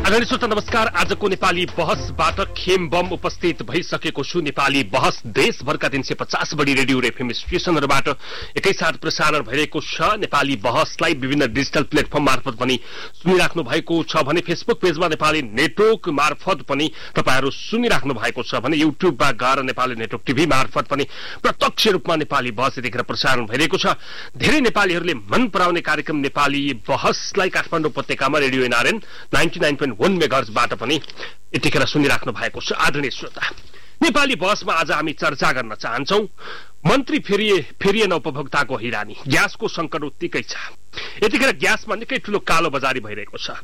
आदरणीय श्रोता नमस्कार। आजको नेपाली बहसबाट खेम बम उपस्थित भइसकेको छु। नेपाली बहस देशभरका 350 बढी रेडियो र एफएम स्टेशनहरूबाट एकैसाथ प्रसारण भइरहेको छ। नेपाली बहसलाई विभिन्न डिजिटल प्लेटफर्म मार्फत पनि सुनिराख्नु भएको छ भने फेसबुक पेजमा नेपाली नेटवर्क मार्फत पनि तपाईहरू सुनिराख्नु भएको छ भने युट्युबमा गएर नेपाली नेटवर्क टिभी मार्फत पनि प्रत्यक्ष रूपमा नेपाली बहस यतिखेर प्रसारण भइरहेको छ। धेरै नेपालीहरूले मन पराउने कार्यक्रम नेपाली बहसलाई काठमाडौँ उपत्यकामा रेडियो एनआरएन 99.1 मेगाहर्जबाट पनि यतिखेर सुनिराख्नु भएको छ। आदरणीय श्रोता, नेपाली बहसमा आज हामी चर्चा गर्न चाहन्छौ मन्त्री फेरिएन उपभोक्ताको हैरानी, ग्यासको संकट उत्तिकै छ। यतिखेर ग्यासमा निकै ठूलो कालो बजारी भइरहेको छ।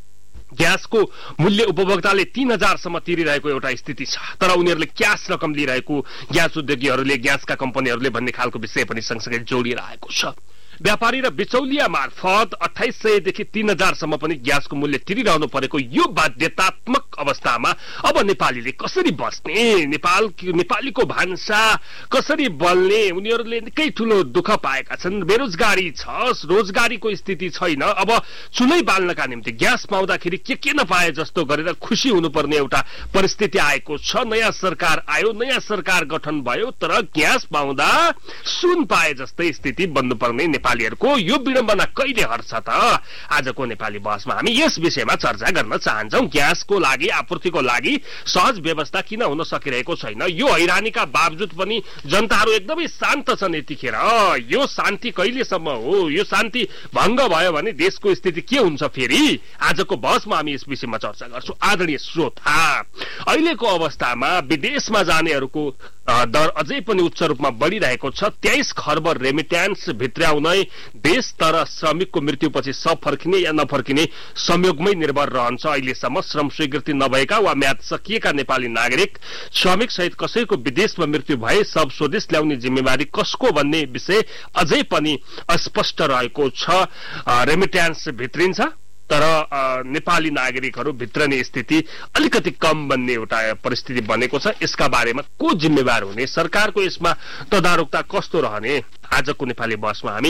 ग्यासको मूल्य उपभोक्ताले 3000 सम्म तिरिरहेको एउटा स्थिति छ, तर उनीहरूले क्याश रकम लिइरहेको ग्यास उद्योगीहरूले, ग्यासका कम्पनीहरूले भन्ने खालको विषय पनि सँगसँगै जोडिएर आएको छ। व्यापारी र बिचौलिया मार्फत 2800 देखि 3000 सम्म पनि ग्यासको मूल्य तिरिरहनु परेको यो बाध्यतात्मक अवस्थामा अब नेपालीले कसरी बस्ने, नेपालीको भान्सा कसरी बल्ने, उनीहरूले निकै ठूलो दुःख पाएका छन्। बेरोजगारी छ, रोजगारीको स्थिति छैन। अब चुलै बाल्नका निम्ति ग्यास पाउँदाखेरि के नपाए जस्तो गरेर खुशी हुनुपर्ने एउटा परिस्थिति आएको छ। नयाँ सरकार आयो, नयाँ सरकार गठन भयो, तर ग्यास पाउँदा सुन पाए जस्तै स्थिति बन्नुपर्ने नेपालीहरूको यो विडम्बना कहिले हट्छ त? आजको नेपाली बहसमा हामी यस विषयमा चर्चा गर्न चाहन्छौं। ग्यासको लागि, आपूर्तिको लागि सहज व्यवस्था किन हुन सकिरहेको छैन? यो हैरानीका बावजुद पनि जनताहरू एकदमै शान्त छन् यतिखेर। यो शान्ति कहिलेसम्म हो? यो शान्ति भंग भयो भने देशको स्थिति के हुन्छ फेरि? आजको बहसमा हामी यस विषयमा चर्चा गर्छौं। आदरणीय श्रोता, अहिलेको अवस्थामा विदेशमा जानेहरूको दर अझै पनि उच्च रूपमा बढिरहेको छ। 23 खर्ब रेमिट्यान्स भित्राउनै देश, तर श्रमिकको मृत्युपछि सब फर्किने या नफर्किने संयोगमै निर्भर रहन्छ। अहिलेसम्म श्रम स्वीकृति नभएका वा म्याद सकिएका नेपाली नागरिक, श्रमिक सहित कसैको विदेशमा मृत्यु भए सब स्वदेश ल्याउने जिम्मेवारी कसको भन्ने विषय अझै पनि अस्पष्ट रहेको छ। रेमिट्यान्स भित्रिन्छ, तर नेपाली नागरिकहरू भित्रने स्थिति अलिकति कम बन्ने एउटा परिस्थिति बनेको छ। यसका बारेमा को जिम्मेवार हुने, सरकारको यसमा तदारुकता कस्तो रहने? आजको नेपाली बहसमा हामी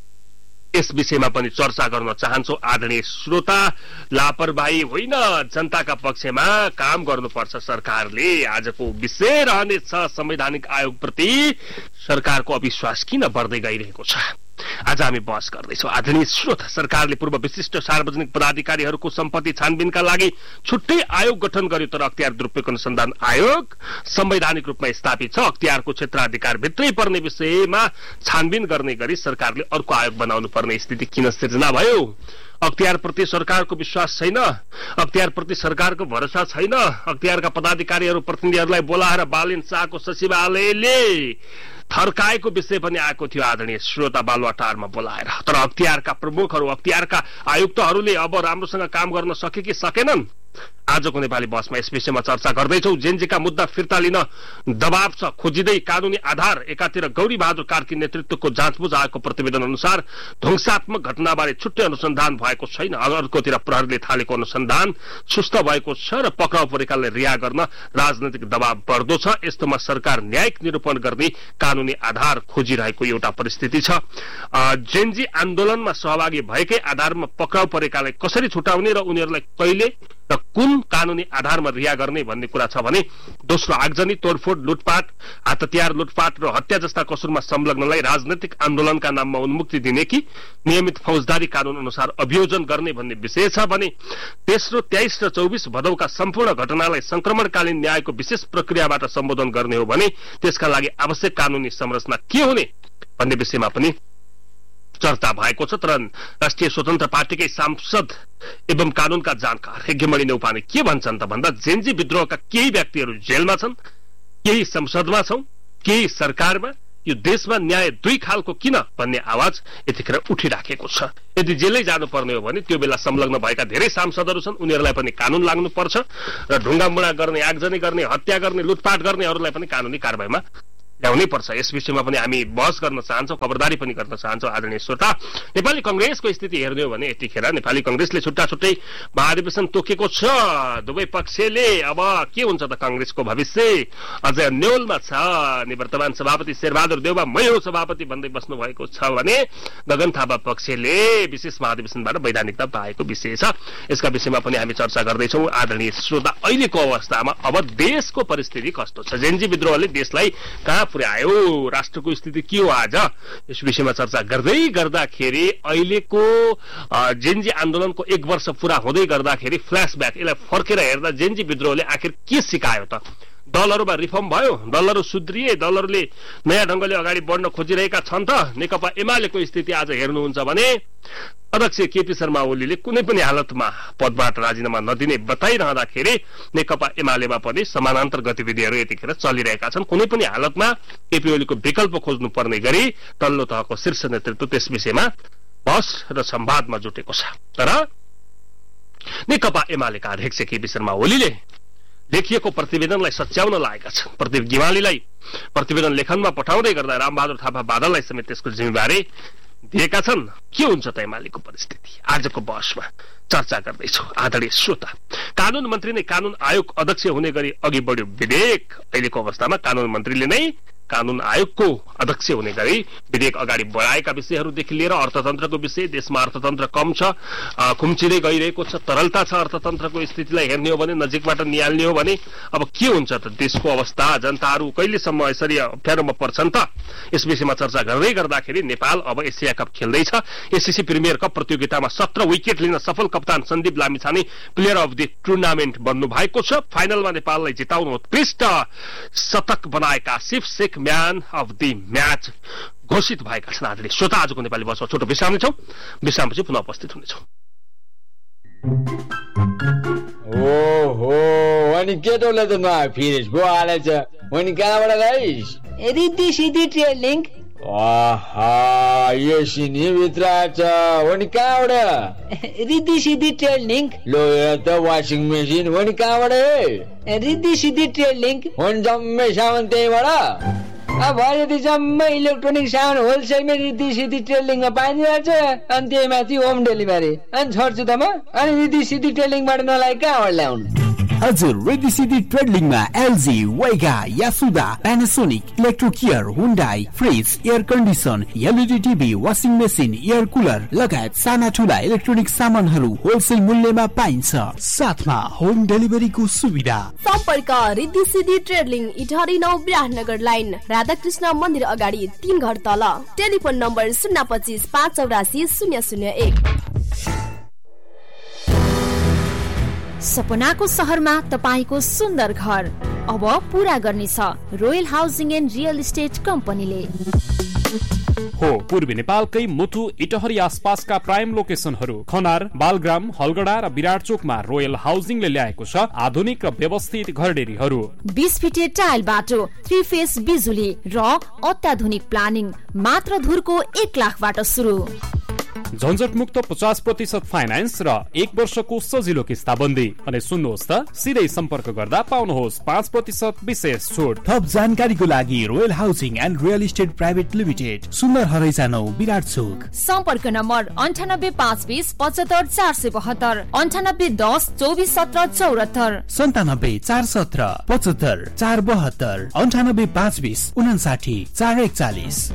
यस विषयमा पनि चर्चा गर्न चाहन्छौं। आदरणीय श्रोता, लापरवाही होइन, जनताका पक्षमा काम गर्नुपर्छ सरकारले। आजको विषय रहनेछ संवैधानिक आयोगप्रति सरकारको अविश्वास किन बढ्दै गइरहेको छ। आज हामी बहस गर्दैछौं। आदरणीय श्रोता, सरकारले पूर्व विशिष्ट सार्वजनिक पदाधिकारीहरूको सम्पत्ति छानबिनका लागि छुट्टै आयोग गठन गर्यो, तर अख्तियार दुरूपयोग अनुसन्धान आयोग संवैधानिक रूपमा स्थापित छ। अख्तियारको क्षेत्राधिकार भित्रै पर्ने विषयमा छानबिन गर्ने गरी सरकारले अर्को आयोग बनाउनु पर्ने स्थिति किन सिर्जना भयो? अख्तियारप्रति सरकारको विश्वास छैन, अख्तियारप्रति सरकारको भरोसा छैन। अख्तियारका पदाधिकारीहरू, प्रतिनिधिहरूलाई बोलाएर बालिन शाहको सचिवालयले थर्काएको विषय पनि आएको थियो आदरणीय श्रोता, बालुवाटारमा बोलाएर। तर अख्तियारका प्रमुखहरू, अख्तियारका आयुक्तहरूले अब राम्रोसँग काम गर्न सके कि सकेनन्? आजको नेपाली बहसमा यस विषयमा चर्चा गर्दैछौं। जेनजीका मुद्दा फिर्ता लिन दबाव छ, खोजिँदै कानूनी आधार। एकातिर गौरी बहादुर कार्की नेतृत्वको जाँचबुझ आएको प्रतिवेदन अनुसार ध्वंसात्मक घटनाबारे छुट्टै अनुसन्धान भएको छैन। अर्कोतिर प्रहरीले थालेको अनुसन्धान सुस्त भएको छ र पक्राउ परेकालाई रिहा गर्न राजनैतिक दबाव बढ्दो छ। यस्तोमा सरकार न्यायिक निरूपण गर्ने कानूनी आधार खोजिरहेको एउटा परिस्थिति छ। जेनजी आन्दोलनमा सहभागी भएकै आधारमा पक्राउ परेकालाई कसरी छुटाउने र उनीहरूलाई कहिले र कुन कानूनी आधारमा रिहा गर्ने भन्ने कुरा छ भने, दोस्रो, आगजनी, तोडफोड, लुटपाट, हातहतियार लुटपाट र हत्या जस्ता कसुरमा संलग्नलाई राजनैतिक आन्दोलनका नाममा उन्मुक्ति दिने कि नियमित फौजदारी कानून अनुसार अभियोजन गर्ने भन्ने विषय छ भने, तेस्रो, 23 र 24 भदौका सम्पूर्ण घटनालाई संक्रमणकालीन न्यायको विशेष प्रक्रियाबाट सम्बोधन गर्ने हो भने त्यसका लागि आवश्यक कानूनी संरचना के हुने भन्ने विषयमा पनि चर्चा भएको छ। तर राष्ट्रिय स्वतन्त्र पार्टीकै सांसद एवं कानूनका जानकार यज्ञमणि नेउपाने के भन्छन् त भन्दा, जेनजी विद्रोहका केही व्यक्तिहरू जेलमा छन्, केही संसदमा छौं, केही सरकारमा। यो देशमा न्याय दुई खालको किन भन्ने आवाज यतिखेर उठिराखेको छ। यदि जेलै जानुपर्ने हो भने त्यो बेला संलग्न भएका धेरै सांसदहरू छन्, उनीहरूलाई पनि कानून लाग्नुपर्छ र ढुङ्गामुढा गर्ने, आगजनी गर्ने, हत्या गर्ने, लुटपाट गर्नेहरूलाई पनि कानूनी कारबाहीमा ल्याउनै पर्छ। यस विषयमा पनि हामी बहस गर्न चाहन्छौँ, खबरदारी पनि गर्न चाहन्छौँ। आदरणीय श्रोता, नेपाली कांग्रेसको स्थिति हेर्ने हो भने यतिखेर नेपाली कांग्रेसले छुट्टा छुट्टै महाधिवेशन तोकेको छ। दुवै पक्षले अब के हुन्छ त कांग्रेसको भविष्य अझै अन्यलमा छ। निवर्तमान सभापति शेरबहादुर देउवा मै हो सभापति भन्दै बस्नु भएको छ भने गगन थापा पक्षले विशेष महाधिवेशनबाट वैधानिकता पाएको विषय छ। यसका विषयमा पनि हामी चर्चा गर्दैछौँ। आदरणीय श्रोता, अहिलेको अवस्थामा अब देशको परिस्थिति कस्तो छ, जेनजी विद्रोहले देशलाई कहाँ पुर्यायो, राष्ट्रको स्थिति के हो आज, यस विषयमा चर्चा गर्दै गर्दाखेरि अहिलेको जेनजी आन्दोलनको 1 वर्ष पूरा हुँदै गर्दाखेरि फ्ल्यासब्याक यसलाई फर्केर हेर्दा जेनजी विद्रोहले आखिर के सिकायो त? दलहरूमा रिफर्म भयो, दलहरू सुध्रिए, दलहरूले नयाँ ढंगले अगाडि बढ्न खोजिरहेका छन् त? नेकपा एमालेको स्थिति आज हेर्नुहुन्छ भने अध्यक्ष केपी शर्मा ओलीले कुनै पनि हालतमा पदबाट राजीनामा नदिने बताइरहँदाखेरि नेकपा एमालेमा पनि समानान्तर गतिविधिहरू यतिखेर चलिरहेका छन्। कुनै पनि हालतमा केपी ओलीको विकल्प खोज्नु पर्ने गरी तल्लो तहको शीर्ष नेतृत्व त्यस विषयमा बहस र संवादमा जुटेको छ। तर नेकपा एमालेका अध्यक्ष केपी शर्मा ओलीले लेखिएको प्रतिवेदनलाई सच्याउन लागेका छन्। प्रदीप गिवालीलाई प्रतिवेदन लेखनमा पठाउँदै गर्दा रामबहादुर थापा बादललाई समेत त्यसको जिम्मेवारी दिएका छन्। के हुन्छ त एमालेको परिस्थिति? आजको बहसमा चर्चा गर्दैछौ। आदरणीय श्रोता, कानून मन्त्री नै कानून आयोग अध्यक्ष हुने गरी अघि बढ्यो विधेयक। अहिलेको अवस्थामा कानून मन्त्रीले नै कानून आयोगको अध्यक्ष हुने गरी विधेयक अगाडि बढाएका विषयहरूदेखि लिएर अर्थतन्त्रको विषय, देशमा अर्थतन्त्र कम छ, खुम्चिँदै गइरहेको छ, तरलता छ, अर्थतन्त्रको स्थितिलाई हेर्ने हो भने, नजिकबाट निहाल्ने हो भने अब के हुन्छ त? देशको अवस्था, जनताहरू कहिलेसम्म यसरी अप्ठ्यारोमा पर्छन् त? यस विषयमा चर्चा गर्दै गर्दाखेरि नेपाल अब एसिया कप खेल्दैछ। एससीसी प्रिमियर कप प्रतियोगितामा 17 विकेट लिन सफल कप्तान Sandeep Lamichhane player of the tournament बन्नु भएको छ। फाइनलमा नेपाललाई जिताउन उत्कृष्ट शतक बनाएका Asif Sheikh man of the match घोषित भएका छन्। आदरणीय श्रोता, आजको नेपाली बसमा छोटो विश्राम लिन्छौँ। विश्रामपछि पुनः उपस्थित हुनेछौँ। ओहो, अनि केटोले त नआयो फिरेस गो हालेछ। अनि कहाँबाट गइस? Riddhi Siddhi trade link. आहा, यो सिनी भित्र छ। अनि कहाँबाट? Riddhi Siddhi trade link. लो यो त वासिङ मेसिन। अनि कहाँबाट? Riddhi Siddhi trade link. अनि जम्मै सामान त्यहीबाट? अब भयो यति जम्मै इलेक्ट्रोनिक सामान होलसेलमै रिद्धि सिद्धि ट्रेड लिङ्कमा पाइदिरहेछ। अनि त्यही माथि होम डेलिभरी। अनि छोड्छु त म। अनि रिद्धि सिद्धि ट्रेड लिङ्कबाट नलाइ कहाँबाट ल्याउनु? हजुर, रिद्धि सिद्धि ट्रेड लिङ्कमा एलजी, वेगा, यासुदा, प्यानासोनिक, इलेक्ट्रोकेयर, Hyundai, fridge, air condition, LED TV, washing machine, air cooler लगायत साना ठुला इलेक्ट्रोनिक सामानहरू होलसेल मूल्यमा पाइन्छ, साथमा होम डेलिभरीको सुविधा। सम्पर्क Riddhi Siddhi trade link, Itahari 9 Biratnagar line, Radhakrishna मन्दिर अगाडि 3 घर तल। Telephone number 025 584 001। सपनाको सहरमा तपाईको सुन्दर घर अब पूरा गर्नेछ royal housing and real estate कम्पनीले। हो पूर्वी नेपालकै मुटु इटहरी आसपासका प्राइम लोकेसनहरू खनार, बालग्राम, हलगडा र विराटचोकमा रोयल हाउसिङले ल्याएको छ आधुनिक र व्यवस्थित घरडेरीहरू, 20 फिटे टाइल बाटो, 3 फेस बिजुली र अत्याधुनिक प्लानिङ। मात्र धुरको 1 लाखबाट सुरु। झन्झट मुक्त 50% फाइनान्स र 1 वर्षको सजिलो किस्ताबन्दी। अनि सुन्नुहोस् त, सिधै सम्पर्क गर्दा पाउनुहोस् 5% विशेष छुट। थप जानकारीको लागि royal housing and real estate private limited, सुन्दर हरैजा 9 विराटचोक। सम्पर्क नम्बर 98 520 75 472, 98 10 24 17 74, 97 417 75 472, 98 520 59 441।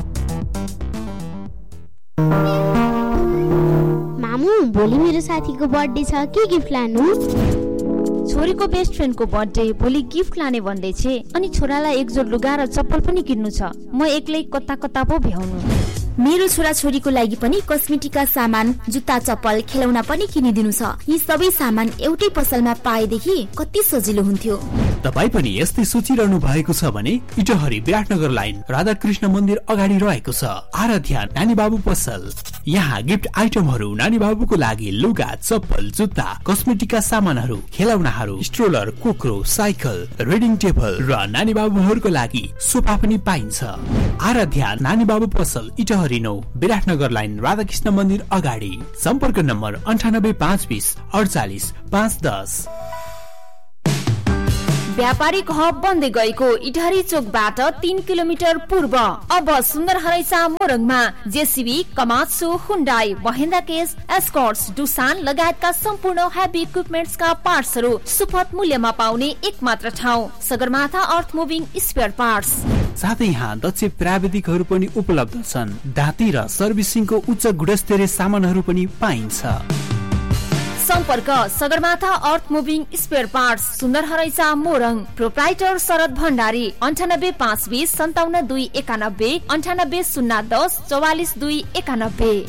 मामु, भोलि मेरो साथीको बर्थडे छ, के गिफ्ट लानु? छोरीको बेस्ट फ्रेन्डको बर्थडे, भोलि गिफ्ट लाने भन्दैछ। अनि छोरालाई एक जोड लुगा र चप्पल पनि किन्नु छ। म एक्लै कता कता पो भ्याउनु। मेरो छोरा छोरीको लागि पनि कस्मेटिकका सामान, जुत्ता चप्पल, खेलौना पनि किनिदिनु छ। यी सबै सामान एउटै पसलमा पाएदेखि कति सजिलो हुन्थ्यो। तपाई पनि यस्तै सोचिरहनु भएको छ भने इटहरी विराटनगर लाइन राधाकृष्ण मन्दिर अगाडि रहेको छ आराध्या नानी बाबु पसल। यहाँ गिफ्ट आइटमहरू, नानी बाबुको लागि लुगा, चप्पल, जुत्ता, कस्मेटिकका सामानहरू, खेलौनाहरू, स्ट्रोलर, कुक्रो, साइकल, रिडिङ टेबल र नानी बाबुहरूको लागि सोफा पनि पाइन्छ। आराध्या नानी बाबु पसल, इटहरी 9 विराटनगर लाइन राधाकृष्ण मन्दिर अगाडि। सम्पर्क नम्बर 98 520 48 510। व्यापारिक हब बन्दै गएको इटहरी चोकबाट 3 किलोमिटर पूर्व अब सुन्दर हरैसा मोरङमा JCB, कमात्सु, Hyundai, Mahendra case, Escorts, Dusan लगायतका सम्पूर्ण हेभी इक्विपमेन्ट्सका पार्ट्सहरू सुपथ मूल्यमा पाउने एकमात्र ठाउँ सगरमाथा अर्थ मुभिङ स्पेयर पार्ट्स। साथै यहाँ दक्ष प्राविधिकहरू पनि उपलब्ध छन्। दाँती र सर्भिसिङको उच्च गुणस्तरीय सामानहरू पनि पाइन्छ। सम्पर्क सगरमाथा अर्थ मुभिङ स्पेयर पार्ट्स, सुन्दर हरैसा मोरङ। प्रोप्राइटर शरद भण्डारी 98 520 57 291 98 010 44 291।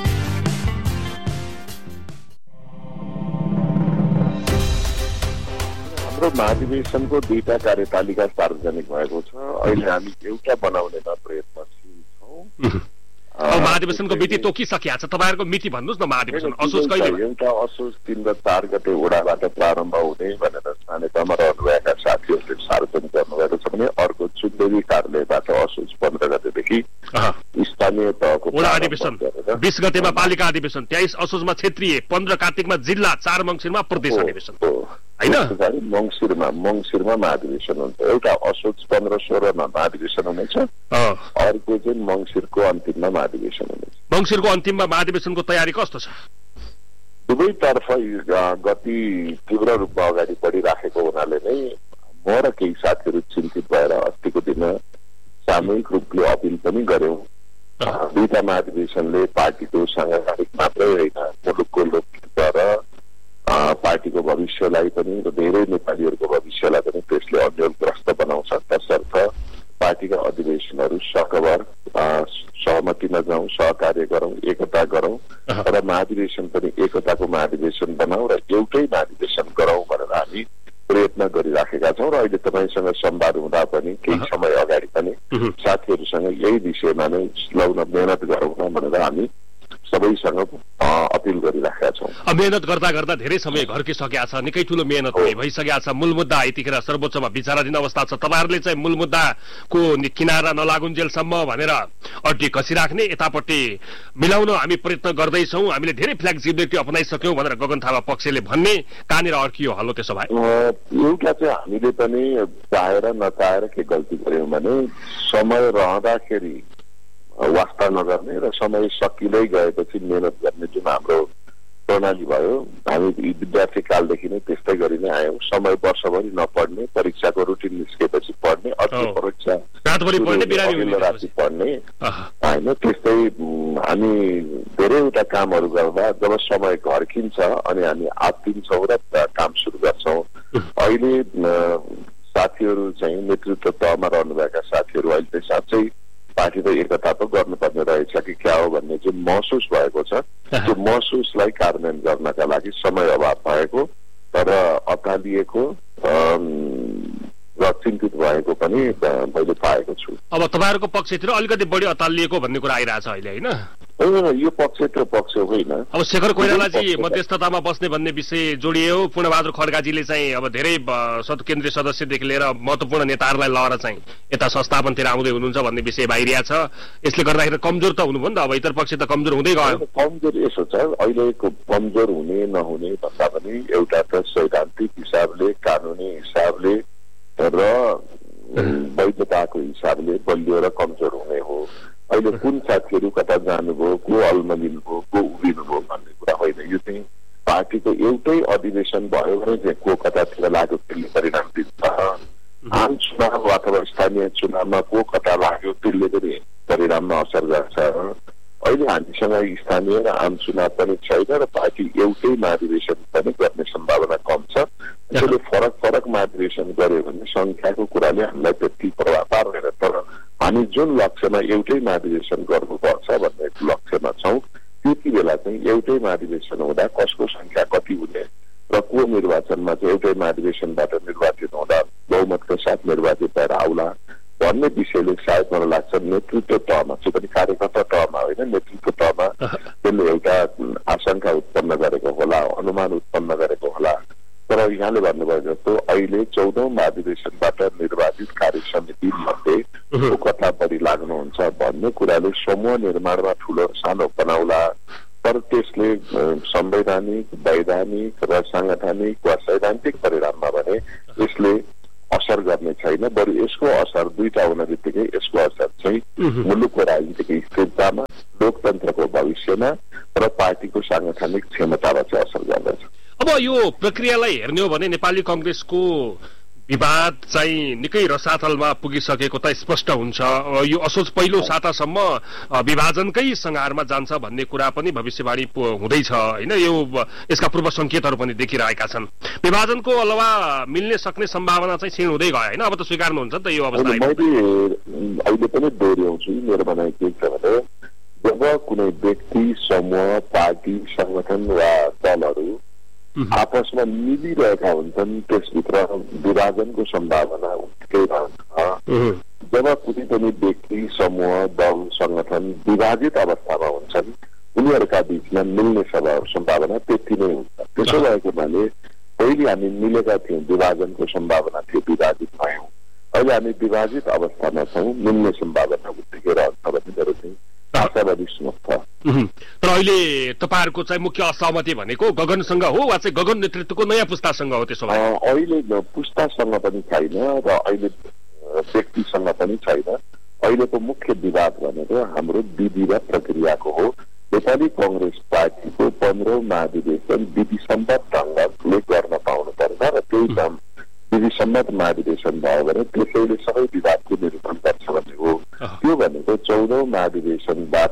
हाम्रो महाधिवेशनको 2टा कार्यतालिका सार्वजनिक भएको छ। अहिले हामी एउटा बनाउनेमा प्रयत्नशील छौँ। महाधिवेशनको मिति तोकिसकिया छ। तपाईहरुको मिति भन्नुस् न। महाधिवेशन असोज कहिले? एउटा असोज 3 र 4 गते ओडाबाट प्रारम्भ हुने भनेर स्थानीय तहमा रहनुभएका साथीहरूले सार्वजनिक गर्नुभएको छ भने अर्को चुन्देवी कार्यालयबाट असोज 15 गतेदेखि स्थानीय तहको ओडा अधिवेशन, 20 गतेमा पालिका अधिवेशन, 23 असोजमा क्षेत्रीय, 15 कार्तिकमा जिल्ला, 4 मङ्सिरमा प्रदेश अधिवेशन हैन। मङ्सिरमा महाधिवेशन हुन्छ। एउटा असोज 15-16 मा महाधिवेशन हुनेछ, अर्को चाहिँ मङ्सिरको अन्तिममा महाधिवेशन हुनेछ। मङ्सिरको अन्तिममा महाधिवेशनको तयारी कस्तो छ? दुवैतर्फ गति तीव्र रूपमा अगाडि बढिराखेको हुनाले नै म र केही साथीहरू चिन्तित भएर अस्तिको दिन सामूहिक रूपले अपिल पनि गर्यौं। 2टा महाधिवेशनले पार्टीको सांगठनिक मात्रै होइन, मुलुकको लोकतन्त्र र पार्टीको भविष्यलाई पनि र धेरै नेपालीहरूको भविष्यलाई पनि त्यसले अन्यलग्रस्त बनाउँछ। तसर्थ पार्टीका अधिवेशनहरू सकभर सहमतिमा जाउँ, सहकार्य गरौँ, एकता गरौँ र महाधिवेशन पनि एकताको महाधिवेशन बनाऊ र एउटै महाधिवेशन गरौँ भनेर हामी प्रयत्न गरिराखेका छौँ। र अहिले तपाईसँग संवाद हुँदा पनि केही समय अगाडि पनि साथीहरूसँग यही विषयमा नै लौन मेहनत गरौँ न भनेर हामी सबैसँग अपिल गरिराखेका छौँ। मेहनत गर्दा गर्दा धेरै समय घर्किसकेका छ, निकै ठूलो मेहनत भइसकेका छ। मूल मुद्दा यतिखेर सर्वोच्चमा विचाराधीन अवस्था छ। तपाईहरुले चाहिँ मूल मुद्दाको किनारा नलागुन्जेलसम्म भनेर अड्डी कसिराख्ने, यतापट्टि मिलाउन हामी प्रयत्न गर्दैछौँ, हामीले धेरै फ्लेक्सिबिलिटी अपनाइसक्यौं भनेर गगन थापा पक्षले भन्ने, कहाँनिर अड्कियो हलो त्यसो भए? एउटा चाहिँ हामीले पनि चाहेर नचाहेर के गल्ती गर्यौं भने समय रहँदाखेरि वास्ता नगर्ने र समय सकिँदै गएपछि मेहनत गर्ने जुन हाम्रो प्रणाली भयो, हामी विद्यार्थी कालदेखि नै त्यस्तै गरि नै आयौँ। समय वर्षभरि नपढ्ने, परीक्षाको रुटिन निस्केपछि पढ्ने, अर्को परीक्षा राति पढ्ने होइन। त्यस्तै हामी धेरैवटा कामहरू गर्दा जब समय घर्किन्छ अनि हामी आत्तिन्छौँ र काम सुरु गर्छौँ। अहिले साथीहरू चाहिँ नेतृत्व तहमा रहनुभएका साथीहरू अहिले साँच्चै पार्टी त एकता त गर्नुपर्ने रहेछ कि क्या हो भन्ने जुन महसुस भएको छ, त्यो महसुसलाई कार्यान्वयन गर्नका लागि समय अभाव भएको तर अत्तालिएको र चिन्तित भएको पनि मैले पाएको छु। अब तपाईहरुको पक्षतिर अलिकति बढी अत्तालिएको भन्ने कुरा आइरहेछ अहिले हैन? होइन, यो पक्ष होइन। अब शेखर कोइरालाजी मध्यस्थतामा बस्ने भन्ने विषय जोडियो। पूर्णबहादुर खड्काजीले चाहिँ अब धेरै केन्द्रीय सदस्यदेखि लिएर महत्वपूर्ण नेताहरूलाई लहर चाहिँ यता संस्थापनतिर आउँदै हुनुहुन्छ भन्ने विषय बाहिरिया छ। यसले गर्दाखेरि कमजोर त हुनुभयो नि त, अब इतर पक्ष त कमजोर हुँदै गयो। कमजोर यसो छ, अहिलेको कमजोर हुने नहुने भन्दा पनि एउटा त सैद्धान्तिक हिसाबले, कानुनी हिसाबले र वैधताको हिसाबले बलियो र कमजोर हुने हो। अहिले कुन साथीहरू कता जानुभयो, को अल्मलिनुभयो, को उभिनुभयो भन्ने कुरा होइन। यो चाहिँ पार्टीको एउटै अधिवेशन भयो भने चाहिँ को कतातिर लाग्यो त्यसले परिणाम दिन्छ। आम चुनाव अथवा स्थानीय चुनावमा को कता लाग्यो त्यसले पनि परिणाममा असर गर्छ। अहिले हामीसँग स्थानीय र आम चुनाव पनि छैन र पार्टी एउटै महाधिवेशन पनि गर्ने सम्भावना कम छ। त्यसले फरक फरक महाधिवेशन गर्यो भने संख्याको कुराले हामीलाई त्यति प्रभाव पार्दैन। तर हामी जुन लक्ष्यमा एउटै महाधिवेशन गर्नुपर्छ भन्ने लक्ष्यमा छौँ, त्यति बेला चाहिँ एउटै महाधिवेशन हुँदा कसको संख्या कति हुने र को निर्वाचनमा चाहिँ एउटै महाधिवेशनबाट निर्वाचित हुँदा बहुमतका साथ निर्वाचित भएर आउला भन्ने विषयले सायद मलाई लाग्छ नेतृत्व तहमा चाहिँ पनि, कार्यकर्ता तहमा होइन, नेतृत्व तहमा त्यसले एउटा आशंका उत्पन्न गरेको होला, अनुमान उत्पन्न गरेको होला। तर यहाँले भन्नुभयो जस्तो अहिले 14औं महाधिवेशनबाट निर्वाचित कार्य समिति मध्ये को कता बढी लाग्नुहुन्छ भन्ने कुराले समूह निर्माणमा ठूलो सानो बनाउला। तर त्यसले संवैधानिक, वैधानिक र सांगठनिक वा सैद्धान्तिक परिणाममा भने यसले असर गर्ने छैन, बरु यसको असर दुईटा हुन बित्तिकै यसको असर चाहिँ मुलुकको राजनीतिक स्थिरतामा, लोकतन्त्रको भविष्यमा र पार्टीको सांगठनिक क्षमतामा चाहिँ असर गर्दछ। अब यो प्रक्रियालाई हेर्ने हो भने नेपाली कांग्रेसको विवाद चाहिँ निकै रसातलमा पुगिसकेको त स्पष्ट हुन्छ। यो असोज पहिलो सातासम्म विभाजनकै संहारमा जान्छ भन्ने कुरा पनि भविष्यवाणी हुँदैछ हैन। यो यसका पूर्व संकेतहरू पनि देखिरहेका छन्। विभाजनको अलावा मिल्ने सक्ने सम्भावना चाहिँ क्षीण हुँदै गयो हैन। अब त स्वीकार्नुहुन्छ नि त यो अवस्था। मैले अहिले पनि दोहोऱ्याउँछु, मेरो भनाइ के छ भने जब कुनै व्यक्ति, समूह, पार्टी, संगठन वा दलहरू आपसमा मिलिरहेका हुन्छन् त्यसभित्र विभाजनको सम्भावना उत्तिकै रहन्छ। जब कुनै पनि व्यक्ति, समूह, दल, संगठन विभाजित अवस्थामा हुन्छन् उनीहरूका बीचमा मिल्ने सम्भावना त्यति नै हुन्छ। त्यसो भएको हुनाले पहिले हामी मिलेका थियौँ, विभाजनको सम्भावना थियो, विभाजित भयौँ। अहिले हामी विभाजित अवस्थामा छौँ, मिल्ने सम्भावना उत्तिकै रहन्छ भन्ने मेरो चाहिँ आशावादी सोच छ। तर अहिले तपाईहरुको चाहिँ मुख्य असहमति भनेको गगनसँग हो वा चाहिँ गगन नेतृत्वको नयाँ पुस्तासँग हो? त्यसो भए अहिले पुस्तासँग पनि छैन र अहिले व्यक्तिसँग पनि छैन। अहिलेको मुख्य विवाद भनेको हाम्रो विधि र प्रक्रियाको हो। नेपाली कांग्रेस पार्टीको 15औं महाधिवेशन विधिसम्मत ढंगले गर्न पाउनु पर्छ र त्यही विधिसम्मत महाधिवेशन भयो भने त्यसैले सबै विवादको निरूपण गर्छ भन्ने हो। त्यो भनेको 14औं महाधिवेशनबाट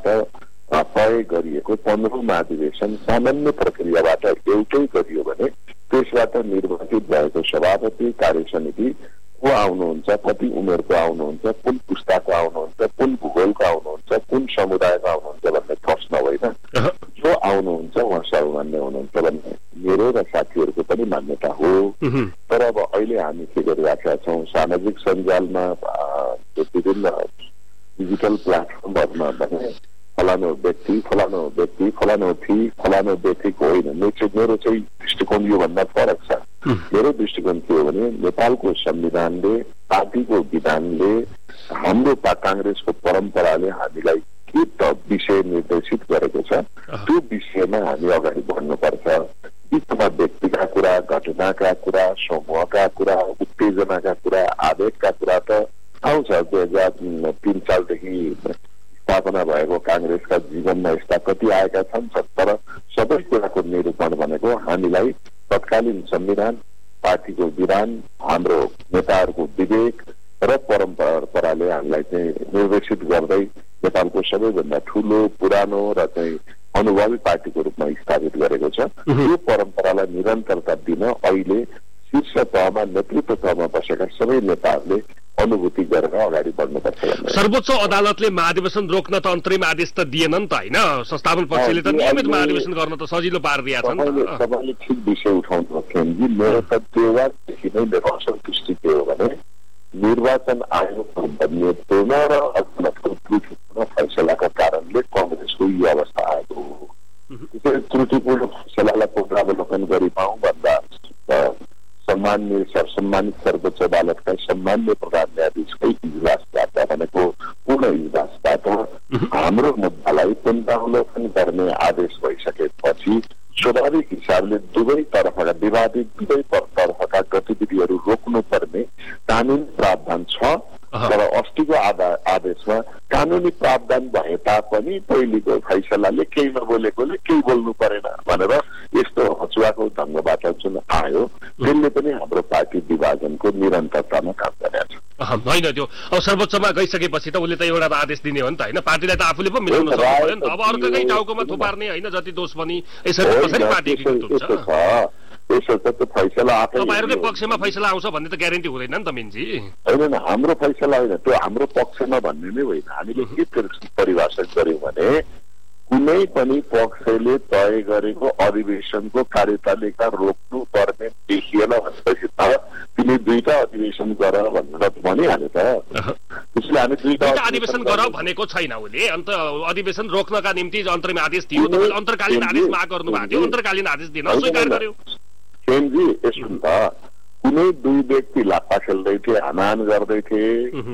तय गरिएको 15औं महाधिवेशन सामान्य प्रक्रियाबाट एउटै गरियो भने त्यसबाट निर्वाचित भएको सभापति, कार्यसमिति को आउनुहुन्छ, कति उमेरको आउनुहुन्छ, कुन पुस्ताको आउनुहुन्छ, कुन भूगोलको आउनुहुन्छ, कुन समुदायको आउनुहुन्छ भन्ने प्रश्न होइन। जो आउनुहुन्छ उहाँ सर्वमान्य हुनुहुन्छ भन्ने मेरो र साथीहरूको पनि मान्यता हो। तर अब अहिले हामी के गरिरहेका छौँ, सामाजिक सञ्जालमा विभिन्न डिजिटल प्लेटफर्महरूमा भने फलानु व्यक्ति, फलानु व्यक्ति, फलानु थी, फलानु व्यक्तिको होइन। मेरो चाहिँ दृष्टिकोण योभन्दा फरक छ। मेरो दृष्टिकोण के हो भने नेपालको संविधानले, पार्टीको विधानले, हाम्रो कांग्रेसको परम्पराले हामीलाई के त विषय निर्देशित गरेको छ त्यो विषयमा हामी अगाडि बढ्नुपर्छ। बिचमा व्यक्तिका कुरा, घटनाका कुरा, समूहका कुरा, उत्तेजनाका कुरा, आवेगका कुरा त आउँछ। 2003 सालदेखि स्थापना भएको कांग्रेसका जीवनमा यस्ता कति आएका छन्, तर सबै कुराको निरूपण भनेको हामीलाई तत्कालीन संविधान, पार्टीको विधान, हाम्रो नेताहरूको विवेक र परम्पराले हामीलाई चाहिँ निर्देशित गर्दै नेपालको सबैभन्दा ठूलो, पुरानो र चाहिँ अनुभवी पार्टीको रूपमा स्थापित गरेको छ। यो परम्परालाई निरन्तरता दिन अहिले शीर्ष तहमा, नेतृत्व तहमा बसेका सबै नेताहरूले अनुभूति गरेर अगाडि बढ्नुपर्छ। सर्वोच्च अदालतले महाधिवेशन रोक्न त अन्तरिम आदेश त दिएन नि त हैन। संस्थापन पक्षले त नियमित महाधिवेशन गर्न त सजिलो पारिदिया छ नि त। तपाईले ठिक विषय उठाउनु भयो। मेरो त देवादेखि नै मेरो असन्तुष्टि के हो भने निर्वाचन आयोगको बन्नेपूर्ण र अदालतको त्रुटिपूर्ण फैसलाका कारणले कांग्रेसको यो अवस्था आएको हो। त्यसै त्रुटिपूर्ण फैसलालाई पुनरावलोकन गरी पाऊँ भन्दा सम्मानित सर्वोच्च अदालतका सम्मान्य प्रधान न्यायाधीशकै इजलासबाट भनेको पूर्ण इजलासबाट हाम्रो मुद्दालाई पुनरावलोकन गर्ने आदेश भइसकेपछि स्वाभाविक हिसाबले दुवै तर्फका विवादित दुवै तर्फका गतिविधिहरू रोक्नुपर्ने कानूनी प्रावधान छ। तर अस्तिको आदेशमा कानूनी प्रावधान भए तापनि पहिलेको फैसलाले केही नबोलेकोले केही बोल्नु परेन भनेर यस्तो हचुवाको ढङ्गबाट जुन आयो त्यसले पनि हाम्रो पार्टी विभाजनको निरन्तरतामा काम गरेको छ। होइन त्यो अब सर्वोच्चमा गइसकेपछि त उसले त एउटा आदेश दिने हो नि त हैन। पार्टीलाई त आफूले पो मिलाउन सक्नु पर्यो नि त। अब अर्कोकै टाउकोमा थुपार्ने हैन जति दोष पनि यसरी कसरी पार्टी एकीकृत हुन्छ? यसो त फैसला आफै तपाईहरुकै पक्षमा फैसला आउँछ भन्ने त ग्यारेन्टी हुँदैन नि त मिन्जी। होइन, हाम्रो फैसला होइन, त्यो हाम्रो पक्षमा भन्ने नै होइन। हामीले के परिभाषित गर्यौं भने कुनै पनि पक्षले तय गरेको अधिवेशनको कार्यतालिका रोक्नु पर्ने देखिएन भनेपछि त तिमी दुईटा अधिवेशन गर भनेर भनिहाल्यो त। त्यसले हामी दुईटा अधिवेशन गर भनेको छैन उसले। अन्त अधिवेशन रोक्नका निम्ति अन्तरिम आदेश दियो, तपाईले अन्तर्कालीन आदेश माग गर्नु भएको थियो, अन्तर्कालीन आदेश दिन स्वीकार गर्यो। जी यसो त कुनै दुई व्यक्ति लाप्पा खेल्दै थिए, हानाहान गर्दै थिए,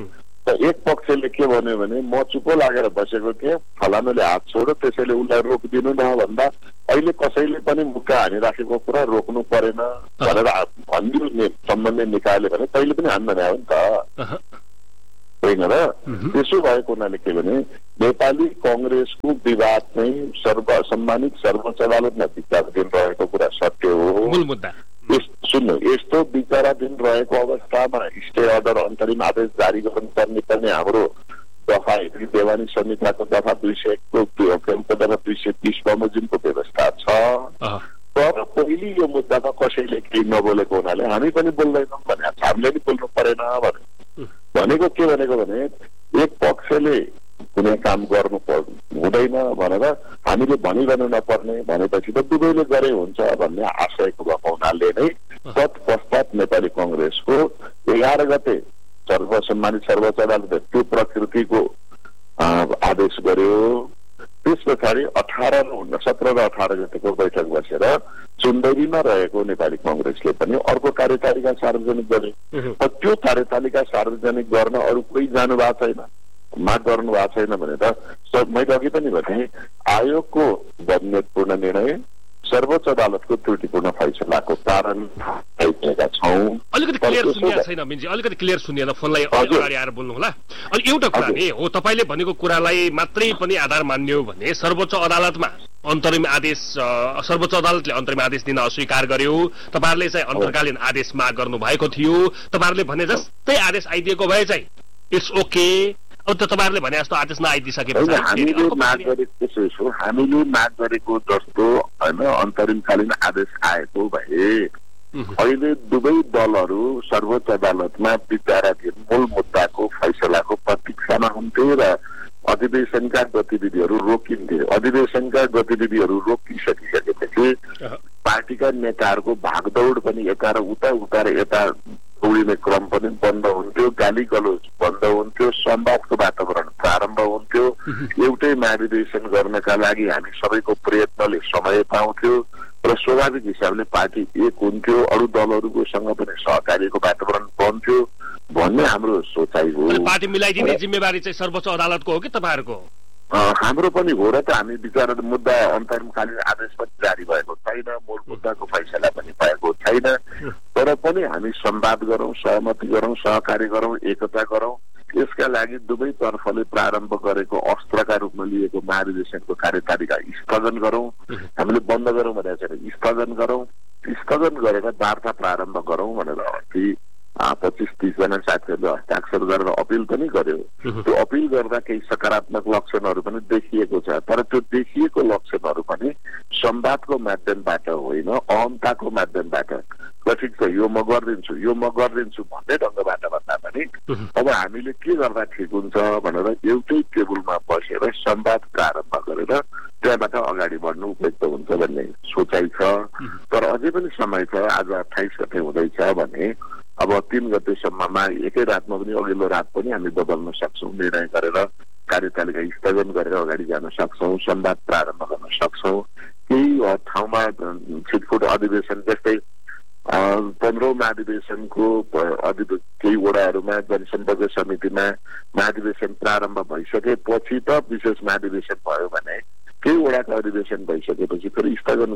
एक पक्षले के भन्यो भने म चुप्पो लागेर बसेको थिएँ, फलानुले हात छोड्यो त्यसैले उसलाई रोकिदिनु न भन्दा अहिले कसैले पनि मुक्का हानिराखेको कुरा रोक्नु परेन भनेर भनिदियो सम्बन्धित निकायले भने कहिले पनि हान्दैन हो नि त, होइन र? त्यसो भएको हुनाले के भने नेपाली कङ्ग्रेसको विवाद चाहिँ सम्मानित सर्वोच्च अदालतमा विचाराधीन रहेको कुरा सत्य हो। सुन्नु, यस्तो विचाराधीन रहेको अवस्थामा स्टे अर्डर अन्तरिम आदेश जारी गर्नुपर्ने पनि हाम्रो दफा देवानी संहिताको दफा 201 को दफा 230 बमोजिमको व्यवस्था छ। तर पहिले यो मुद्दामा कसैले केही नबोलेको हुनाले हामी पनि बोल्दैनौँ भने हामीले नि बोल्नु परेन भनेको के भनेको भने एक पक्षले कुनै काम गर्नु हुँदैन भनेर हामीले भनिरहनु नपर्ने भनेपछि त दुवैले गरे हुन्छ भन्ने आशयको भएको हुनाले नै तत्पश्चात नेपाली कङ्ग्रेसको 11 गते सर्वसम्मानित सर्वोच्च अदालतले त्यो प्रकृतिको आदेश गर्यो। त्यस पछाडि 17 र 18 गतेको बैठक बसेर सुन्दरीमा रहेको नेपाली कङ्ग्रेसले पनि अर्को कार्यतालिका सार्वजनिक गरे। त्यो कार्यतालिका सार्वजनिक गर्न अरू कोही जानु भएको छैन, माग गर्नु भएको छैन भनेर मैले अघि पनि भने आयोगको बदनियतपूर्ण निर्णय सर्वोच्च अदालतको त्रुटिपूर्ण फैसलाको कारण आइपुगेका छौँ। अलिकति क्लियर सुनिया छैन मिन्जी, अलिकति क्लियर सुनिएन, फोनलाई अगाडि आएर बोल्नु होला। अनि एउटा कुरा नि हो, तपाईले भनेको कुरालाई मात्रै पनि आधार मान्यो भने सर्वोच्च अदालतमा अन्तरिम आदेश, सर्वोच्च अदालतले अन्तरिम आदेश दिन अस्वीकार गर्यो, तपाईहरुले चाहिँ अन्तर्कालीन आदेश माग गर्नु भएको थियो, तपाईहरुले भने जस्तै आदेश आइदिएको भए चाहिँ इट्स ओके। अब त तपाईहरुले भने जस्तो आदेश नआइदिसकेपछि हामीले माग गरेको जस्तो हैन अन्तरिमकालीन आदेश आएको भए अहिले दुवै दलहरू सर्वोच्च अदालतमा विचाराधीन मूल मुद्दाको फैसलाको प्रतीक्षामा हुन्थे र अधिवेशनका गतिविधिहरू रोकिन्थे। अधिवेशनका गतिविधिहरू रोकिसकिसकेपछि पार्टीका नेताहरूको भागदौड पनि यता र उता र यता दौडिने क्रम पनि बन्द हुन्थ्यो, गाली गलोच बन्द हुन्थ्यो, संवादको वातावरण प्रारम्भ हुन्थ्यो। एउटै महाधिवेशन गर्नका लागि हामी सबैको प्रयत्नले समय पाउँथ्यो र स्वाभाविक हिसाबले पार्टी एक हुन्थ्यो, अरू दलहरूकोसँग पनि सहकार्यको वातावरण बन्थ्यो भन्ने हाम्रो सोचाइ हो। पार्टी मिलाइदिने जिम्मेवारी चाहिँ सर्वोच्च अदालतको हो कि तपाईहरुको? हाम्रो पनि हो र त हामी विचार मुद्दा अन्तरिमकालीन आदेश पनि जारी भएको छैन, मूल मुद्दाको फैसला पनि भएको छैन, तर पनि हामी संवाद गरौँ, सहमति गरौँ, सहकार्य गरौँ, एकता गरौँ। यसका लागि दुवै तर्फले प्रारम्भ गरेको अस्त्रका रूपमा लिएको महाधिवेशनको कार्यतालिका स्थगन गरौँ। हामीले बन्द गरौँ भनेर चाहिँ स्थगन गरौँ, स्थगन गरेर वार्ता प्रारम्भ गरौँ भनेर अस्ति 25-30 जना साथीहरूले हस्ताक्षर गरेर अपिल पनि गर्यो। त्यो अपिल गर्दा केही सकारात्मक लक्षणहरू पनि देखिएको छ, तर त्यो देखिएको लक्षणहरू पनि संवादको माध्यमबाट होइन, अहमताको माध्यमबाट ठिक छ यो म गरिदिन्छु भन्ने ढङ्गबाट भन्दा पनि अब हामीले के गर्दा ठिक हुन्छ भनेर एउटै टेबलमा बसेर संवाद प्रारम्भ गरेर त्यहाँबाट अगाडि बढ्नु उपयुक्त हुन्छ भन्ने सोचाइ छ। तर अझै पनि समय छ, आज 28 गते हुँदैछ भने अब 3 गतेसम्ममा एकै रातमा पनि अघिल्लो रात पनि हामी बदल्न सक्छौँ, निर्णय गरेर कार्यतालिका स्थगन गरेर अगाडि जान सक्छौँ, संवाद प्रारम्भ गर्न सक्छौँ। केही ठाउँमा छिटफुट अधिवेशन जस्तै 15औं महाधिवेशनको केही वडाहरूमा जनसम्पर्क समितिमा महाधिवेशन प्रारम्भ भइसकेपछि त विशेष महाधिवेशन भयो भने केही वडाको अधिवेशन भइसकेपछि फेरि स्थगन